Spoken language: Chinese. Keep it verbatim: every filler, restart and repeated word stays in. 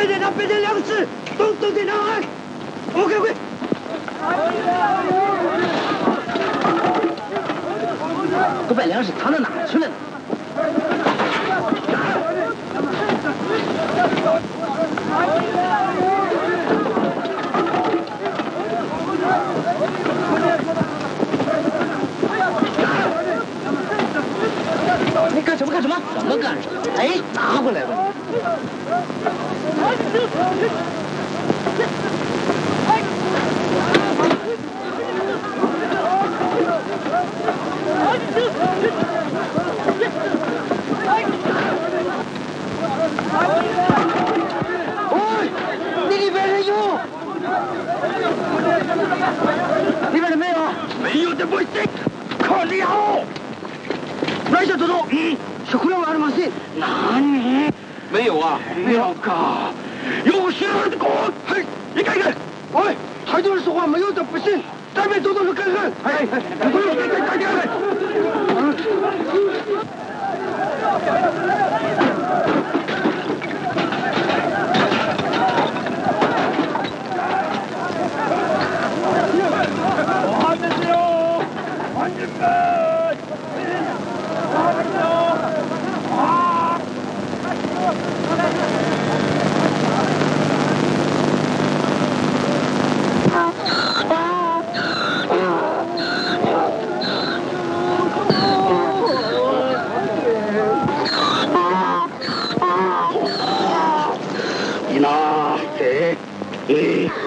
快点拿别的粮食，动动点脑海。OK OK。 都把粮食藏到哪去了呢？你干什么干什么？什么干什么？哎，拿回来吧喂，你里边人有？里边人没有？ 没有的不行，可你好。来下走走。嗯，是胡乱玩的吗？是？哪里？ 没有啊， 没有噶，有些人的狗，嘿，你看看，喂，太多人说话没有的不行，那边走走看看，哎，不用再再再来。我们是哟，同志们，我们是哟，啊！你拿这，诶。